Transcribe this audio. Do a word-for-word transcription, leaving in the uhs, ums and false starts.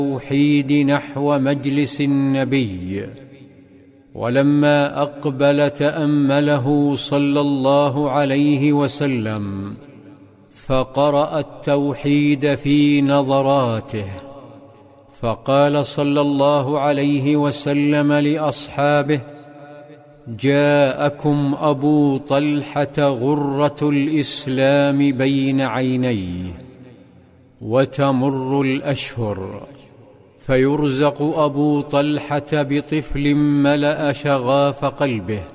التوحيد نحو مجلس النبي، ولما أقبل تأمله صلى الله عليه وسلم فقرأ التوحيد في نظراته، فقال صلى الله عليه وسلم لأصحابه: جاءكم أبو طلحة غرة الإسلام بين عينيه، وتمر الأشهر فيرزق أبو طلحة بطفل ملأ شغاف قلبه،